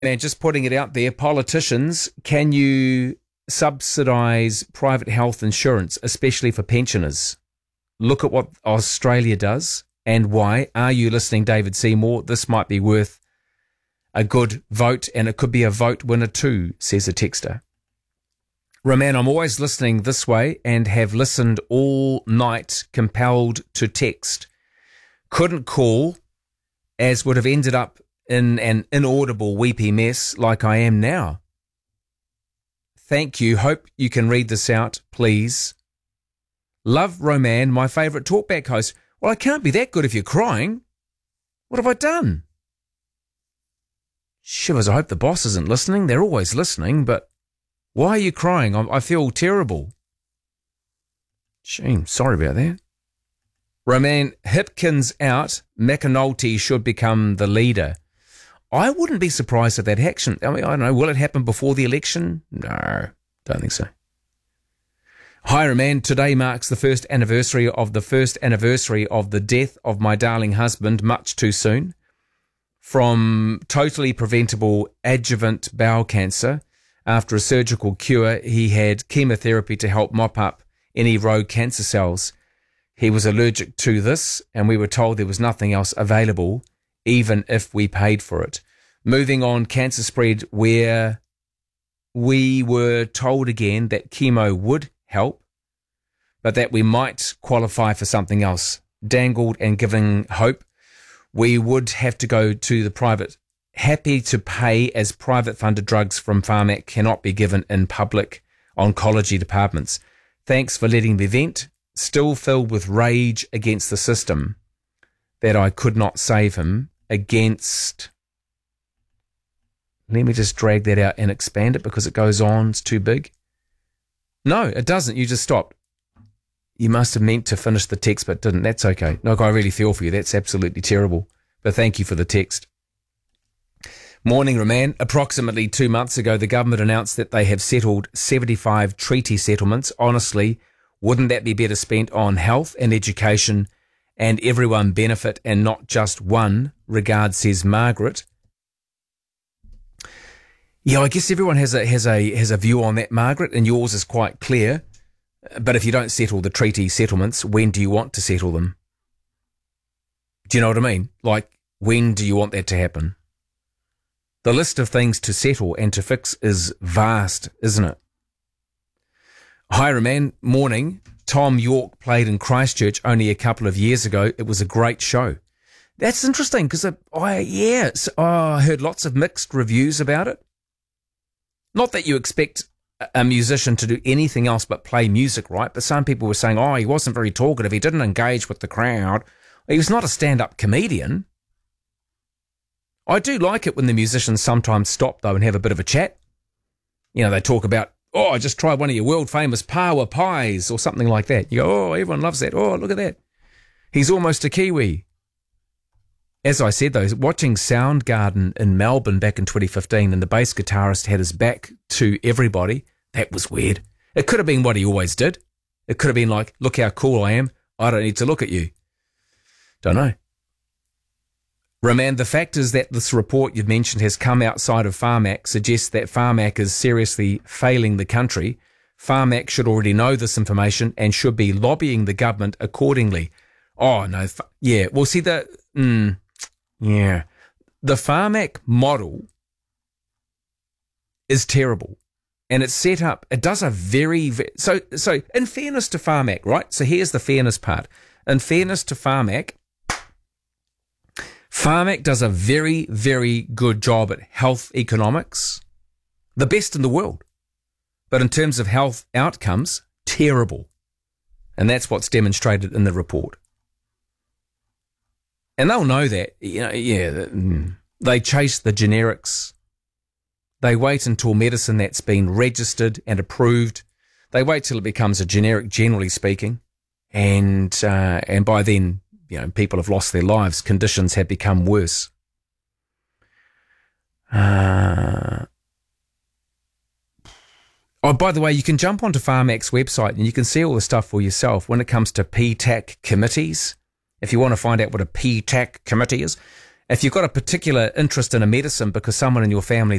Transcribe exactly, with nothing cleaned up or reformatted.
And just putting it out there, politicians, can you subsidise private health insurance, especially for pensioners? Look at what Australia does and why. Are you listening, David Seymour? This might be worth a good vote, and it could be a vote winner too, says a texter. Roman, I'm always listening this way and have listened all night, compelled to text. Couldn't call, as would have ended up in an inaudible weepy mess like I am now. Thank you. Hope you can read this out, please. Love Roman, my favourite talkback host. Well, I can't be that good if you're crying. What have I done? Shivers, I hope the boss isn't listening. They're always listening, but why are you crying? I, I feel terrible. Shame, sorry about that. Roman, Hipkins out, McAnulty should become the leader. I wouldn't be surprised if that action, I mean, I don't know, will it happen before the election? No, don't think so. Hi, Roman, today marks the first anniversary of the first anniversary of the death of my darling husband, much too soon, from totally preventable adjuvant bowel cancer. After a surgical cure, he had chemotherapy to help mop up any rogue cancer cells. He was allergic to this, and we were told there was nothing else available, even if we paid for it. Moving on, cancer spread where we were told again that chemo would help, but that we might qualify for something else. Dangled and giving hope. We would have to go to the private. Happy to pay, as private funded drugs from Pharmac cannot be given in public oncology departments. Thanks for letting me vent. Still filled with rage against the system that I could not save him against. Let me just drag that out and expand it because it goes on. It's too big. No, it doesn't. You just stopped. You must have meant to finish the text but didn't. That's okay. Look, I really feel for you. That's absolutely terrible. But thank you for the text. Morning, Roman. Approximately two months ago, the government announced that they have settled seventy-five treaty settlements. Honestly, wouldn't that be better spent on health and education and everyone benefit and not just one? Regards, says Margaret. Yeah, I guess everyone has a has a has a view on that, Margaret, and yours is quite clear. But if you don't settle the treaty settlements, when do you want to settle them? Do you know what I mean? Like, when do you want that to happen? The list of things to settle and to fix is vast, isn't it? Hi, Roman. Morning. Tom York played in Christchurch only a couple of years ago. It was a great show. That's interesting because I, I, yeah, oh, I heard lots of mixed reviews about it. Not that you expect a musician to do anything else but play music, right? But some people were saying, oh, he wasn't very talkative. He didn't engage with the crowd. He was not a stand-up comedian. I do like it when the musicians sometimes stop, though, and have a bit of a chat. You know, they talk about, oh, I just tried one of your world-famous Pawa pies or something like that. You go, oh, everyone loves that. Oh, look at that. He's almost a Kiwi. As I said, though, watching Soundgarden in Melbourne back in twenty fifteen and the bass guitarist had his back to everybody, that was weird. It could have been what he always did. It could have been like, look how cool I am. I don't need to look at you. Don't know. Roman, the fact is that this report you've mentioned has come outside of Pharmac suggests that Pharmac is seriously failing the country. Pharmac should already know this information and should be lobbying the government accordingly. Oh, no. Yeah. Well, see, the... Mm, yeah. The Pharmac model is terrible. And it's set up... It does a very... very so, so, in fairness to Pharmac, right? So here's the fairness part. In fairness to Pharmac... Pharmac does a very, very good job at health economics, the best in the world. But in terms of health outcomes, terrible. And that's what's demonstrated in the report. And they'll know that, you know, yeah, they chase the generics. They wait until medicine that's been registered and approved. They wait till it becomes a generic, generally speaking. And, uh, and by then, you know, people have lost their lives. Conditions have become worse. Uh, oh, by the way, you can jump onto Pharmac's website and you can see all the stuff for yourself when it comes to P TAC committees. If you want to find out what a P TAC committee is, If you've got a particular interest in a medicine because someone in your family